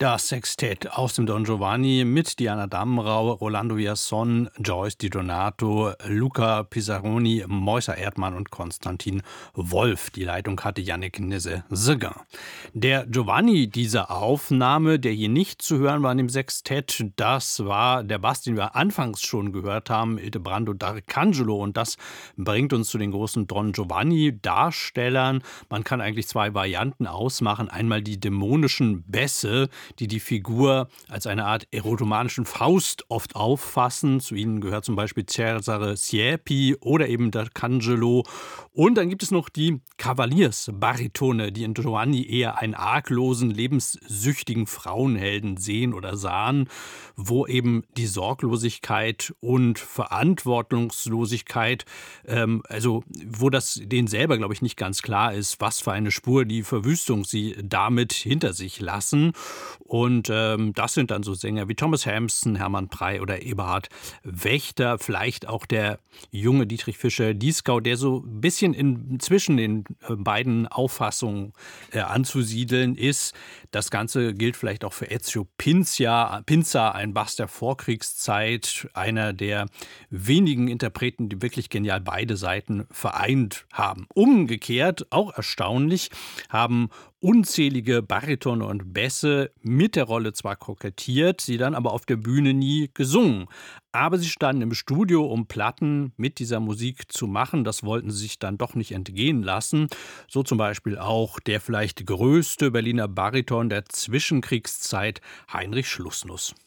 Das Sextett aus dem Don Giovanni mit Diana Damrau, Rolando Villazón, Joyce Di Donato, Luca Pisaroni, Moiser Erdmann und Konstantin Wolf. Die Leitung hatte Yannick Nézet-Séguin. Der Giovanni dieser Aufnahme, der hier nicht zu hören war in dem Sextett, das war der Bass, den wir anfangs schon gehört haben, Ildebrando D'Arcangelo. Und das bringt uns zu den großen Don Giovanni-Darstellern. Man kann eigentlich zwei Varianten ausmachen. Einmal die dämonischen Bässe, die Figur als eine Art erotomanischen Faust oft auffassen. Zu ihnen gehört zum Beispiel Cesare Siepi oder eben D'Arcangelo. Und dann gibt es noch die Kavaliersbaritone, die in Giovanni eher einen arglosen, lebenssüchtigen Frauenhelden sehen oder sahen, wo eben die Sorglosigkeit und Verantwortungslosigkeit, wo das denen selber, glaube ich, nicht ganz klar ist, was für eine Spur die Verwüstung sie damit hinter sich lassen. Und das sind dann so Sänger wie Thomas Hampson, Hermann Prey oder Eberhard Wächter, vielleicht auch der junge Dietrich Fischer-Dieskau, der so ein bisschen zwischen den beiden Auffassungen anzusiedeln ist. Das Ganze gilt vielleicht auch für Ezio Pinza, ein Bass der Vorkriegszeit, einer der wenigen Interpreten, die wirklich genial beide Seiten vereint haben. Umgekehrt, auch erstaunlich, haben unzählige Baritone und Bässe mit der Rolle zwar kokettiert, sie dann aber auf der Bühne nie gesungen. Aber sie standen im Studio, um Platten mit dieser Musik zu machen. Das wollten sie sich dann doch nicht entgehen lassen. So zum Beispiel auch der vielleicht größte Berliner Bariton der Zwischenkriegszeit, Heinrich Schlussnuss.